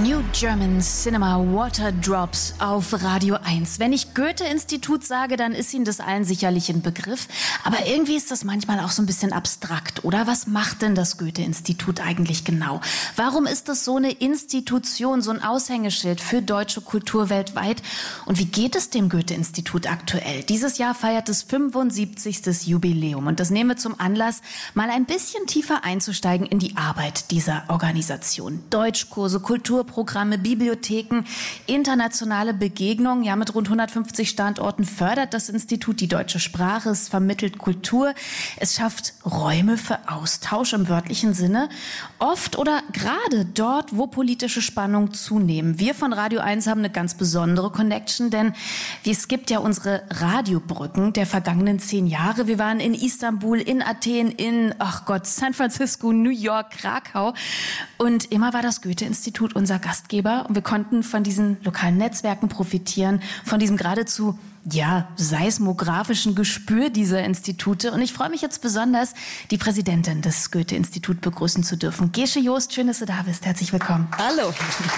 New German Cinema Water Drops auf Radio 1. Wenn ich Goethe-Institut sage, dann ist Ihnen das allen sicherlich ein Begriff. Aber irgendwie ist das manchmal auch so ein bisschen abstrakt, oder? Was macht denn das Goethe-Institut eigentlich genau? Warum ist das so eine Institution, so ein Aushängeschild für deutsche Kultur weltweit? Und wie geht es dem Goethe-Institut aktuell? Dieses Jahr feiert es 75. Jubiläum. Und das nehmen wir zum Anlass, mal ein bisschen tiefer einzusteigen in die Arbeit dieser Organisation. Deutschkurse, Kulturprogramme, Bibliotheken, internationale Begegnungen. Ja, mit rund 150 Standorten fördert das Institut die deutsche Sprache. Es vermittelt Kultur. Es schafft Räume für Austausch im wörtlichen Sinne. Oft oder gerade dort, wo politische Spannungen zunehmen. Wir von Radio 1 haben eine ganz besondere Connection, denn es gibt ja unsere Radiobrücken der vergangenen 10 Jahre. Wir waren in Istanbul, in Athen, in, San Francisco, New York, Krakau. Und immer war das Goethe-Institut unser Gastgeber. Und wir konnten von diesen lokalen Netzwerken profitieren, von diesem geradezu seismografischen Gespür dieser Institute. Und ich freue mich jetzt besonders, die Präsidentin des Goethe-Instituts begrüßen zu dürfen. Gesche Joost, schön, dass du da bist. Herzlich willkommen. Hallo.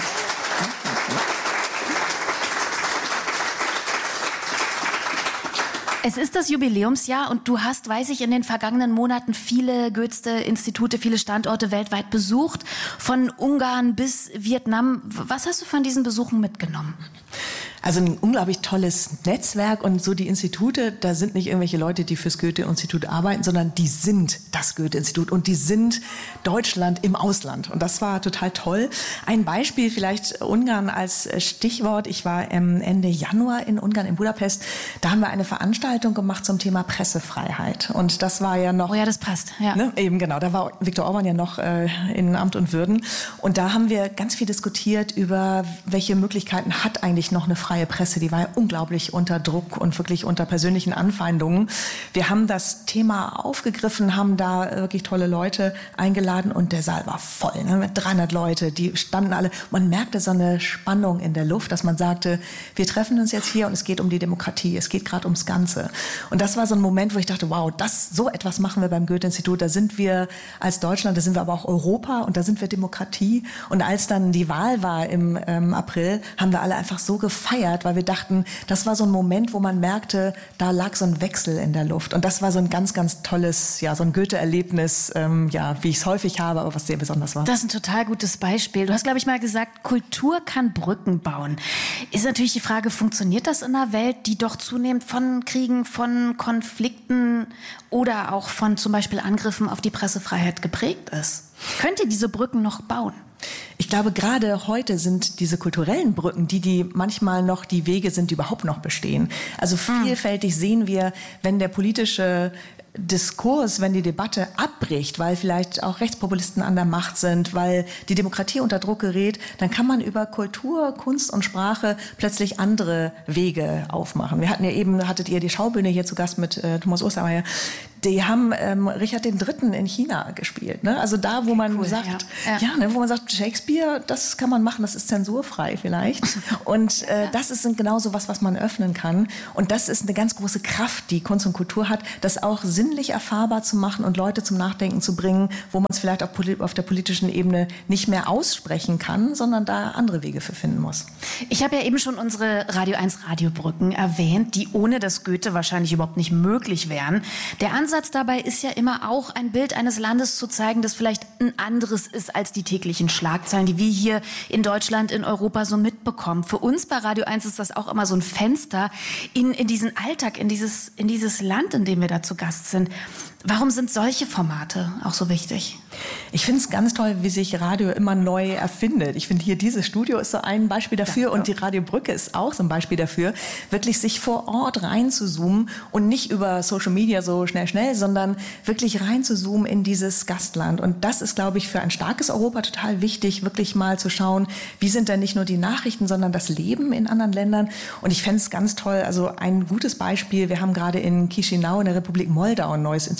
Es ist das Jubiläumsjahr und du hast, weiß ich, in den vergangenen Monaten viele Goethe-Institute, viele Standorte weltweit besucht, von Ungarn bis Vietnam. Was hast du von diesen Besuchen mitgenommen? Also ein unglaublich tolles Netzwerk und so die Institute, da sind nicht irgendwelche Leute, die fürs Goethe-Institut arbeiten, sondern die sind das Goethe-Institut und die sind Deutschland im Ausland. Und das war total toll. Ein Beispiel vielleicht Ungarn als Stichwort. Ich war Ende Januar in Ungarn, in Budapest. Da haben wir eine Veranstaltung gemacht zum Thema Pressefreiheit. Und das war ja noch... Oh ja, das passt. Ja. Ne, eben genau, da war Viktor Orban ja noch in Amt und Würden. Und da haben wir ganz viel diskutiert über, welche Möglichkeiten hat eigentlich noch eine freie Presse, die war ja unglaublich unter Druck und wirklich unter persönlichen Anfeindungen. Wir haben das Thema aufgegriffen, haben da wirklich tolle Leute eingeladen und der Saal war voll, ne, mit 300 Leute, die standen alle. Man merkte so eine Spannung in der Luft, dass man sagte, wir treffen uns jetzt hier und es geht um die Demokratie, es geht gerade ums Ganze. Und das war so ein Moment, wo ich dachte, wow, so etwas machen wir beim Goethe-Institut, da sind wir als Deutschland, da sind wir aber auch Europa und da sind wir Demokratie. Und als dann die Wahl war im April, haben wir alle einfach so gefeiert, weil wir dachten, das war so ein Moment, wo man merkte, da lag so ein Wechsel in der Luft. Und das war so ein ganz, ganz tolles, so ein Goethe-Erlebnis, wie ich es häufig habe, aber was sehr besonders war. Das ist ein total gutes Beispiel. Du hast, glaube ich, mal gesagt, Kultur kann Brücken bauen. Ist natürlich die Frage, funktioniert das in einer Welt, die doch zunehmend von Kriegen, von Konflikten oder auch von zum Beispiel Angriffen auf die Pressefreiheit geprägt ist? Könnt ihr diese Brücken noch bauen? Ich glaube, gerade heute sind diese kulturellen Brücken, die manchmal noch die Wege sind, die überhaupt noch bestehen. Also vielfältig sehen wir, wenn der politische Diskurs, wenn die Debatte abbricht, weil vielleicht auch Rechtspopulisten an der Macht sind, weil die Demokratie unter Druck gerät, dann kann man über Kultur, Kunst und Sprache plötzlich andere Wege aufmachen. Hattet ihr die Schaubühne hier zu Gast mit Thomas Ostermeier. Die haben Richard III. In China gespielt. Ne? Also da, wo man sagt, wo man sagt, Shakespeare, das kann man machen, das ist zensurfrei vielleicht. Und das ist genauso was man öffnen kann. Und das ist eine ganz große Kraft, die Kunst und Kultur hat, das auch sinnlich erfahrbar zu machen und Leute zum Nachdenken zu bringen, wo man es vielleicht auf der politischen Ebene nicht mehr aussprechen kann, sondern da andere Wege für finden muss. Ich habe ja eben schon unsere Radio 1 Radiobrücken erwähnt, die ohne das Goethe wahrscheinlich überhaupt nicht möglich wären. Der Ansatz dabei ist ja immer auch, ein Bild eines Landes zu zeigen, das vielleicht ein anderes ist als die täglichen Schlagzeilen, die wir hier in Deutschland, in Europa so mitbekommen. Für uns bei Radio 1 ist das auch immer so ein Fenster in diesen Alltag, in dieses Land, in dem wir da zu Gast sind. Warum sind solche Formate auch so wichtig? Ich finde es ganz toll, wie sich Radio immer neu erfindet. Ich finde hier dieses Studio ist so ein Beispiel dafür und die Radiobrücke ist auch so ein Beispiel dafür, wirklich sich vor Ort reinzuzoomen und nicht über Social Media so schnell, sondern wirklich reinzuzoomen in dieses Gastland. Und das ist, glaube ich, für ein starkes Europa total wichtig, wirklich mal zu schauen, wie sind denn nicht nur die Nachrichten, sondern das Leben in anderen Ländern. Und ich fände es ganz toll, also ein gutes Beispiel, wir haben gerade in Chișinău in der Republik Moldau ein neues Institut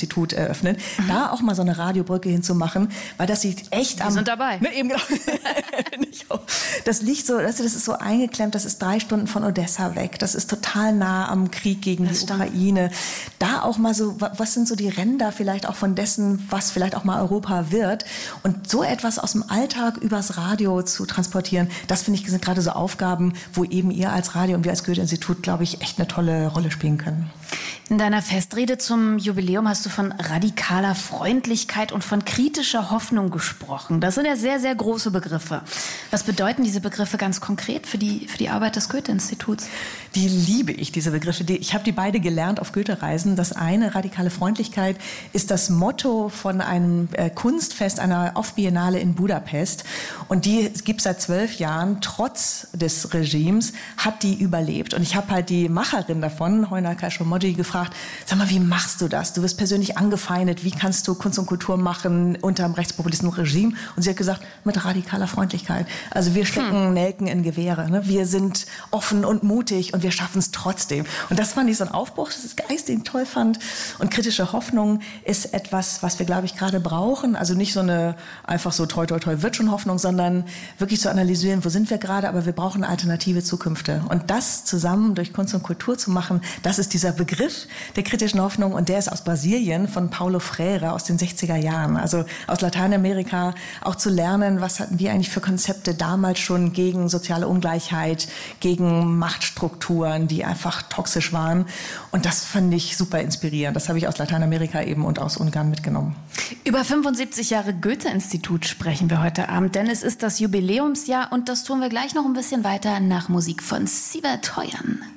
Goethe-Institut eröffnet, da auch mal so eine Radiobrücke hinzumachen, weil das sieht echt Wir sind dabei. Ne, eben genau. Das liegt so, das ist so eingeklemmt, das ist 3 Stunden von Odessa weg, das ist total nah am Krieg gegen die Ukraine. Da auch mal so, was sind so die Ränder vielleicht auch von dessen, was vielleicht auch mal Europa wird, und so etwas aus dem Alltag übers Radio zu transportieren, das finde ich, sind gerade so Aufgaben, wo eben ihr als Radio und wir als Goethe-Institut, glaube ich, echt eine tolle Rolle spielen können. In deiner Festrede zum Jubiläum hast du von radikaler Freundlichkeit und von kritischer Hoffnung gesprochen. Das sind ja sehr, sehr große Begriffe. Was bedeuten diese Begriffe ganz konkret für die Arbeit des Goethe-Instituts? Die liebe ich, diese Begriffe. Ich habe die beide gelernt auf Goethe-Reisen. Das eine, radikale Freundlichkeit, ist das Motto von einem Kunstfest, einer Off-Biennale in Budapest. Und die gibt es seit 12 Jahren. Trotz des Regimes hat die überlebt. Und ich habe halt die Macherin davon, Heuna Khashoggi, gefragt, sag mal, wie machst du das? Du wirst persönlich angefeindet. Wie kannst du Kunst und Kultur machen unter einem rechtspopulistischen Regime? Und sie hat gesagt, mit radikaler Freundlichkeit. Also wir stecken Nelken in Gewehre. Ne? Wir sind offen und mutig und wir schaffen es trotzdem. Und das fand ich so ein Aufbruch, das ist Geist, den ich toll fand. Und kritische Hoffnung ist etwas, was wir, glaube ich, gerade brauchen. Also nicht so eine einfach so toi, toi, toi, wird schon Hoffnung, sondern wirklich zu analysieren, wo sind wir gerade, aber wir brauchen alternative Zukünfte. Und das zusammen durch Kunst und Kultur zu machen, das ist dieser Begriff der kritischen Hoffnung, und der ist aus Brasilien von Paulo Freire aus den 60er Jahren. Also aus Lateinamerika auch zu lernen, was hatten wir eigentlich für Konzepte damals schon gegen soziale Ungleichheit, gegen Machtstrukturen, die einfach toxisch waren. Und das fand ich super inspirierend. Das habe ich aus Lateinamerika eben und aus Ungarn mitgenommen. Über 75 Jahre Goethe-Institut sprechen wir heute Abend, denn es ist das Jubiläumsjahr, und das tun wir gleich noch ein bisschen weiter nach Musik von Sievert Høyen.